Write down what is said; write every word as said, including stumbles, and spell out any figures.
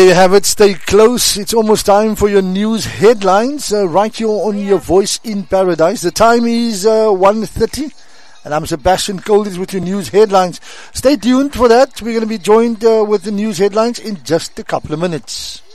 There you have it. Stay close. It's almost time for your news headlines. Uh, right here on your Voice in Paradise. The time is uh, one thirty. And I'm Sebastian Colditz with your news headlines. Stay tuned for that. We're going to be joined uh, with the news headlines in just a couple of minutes.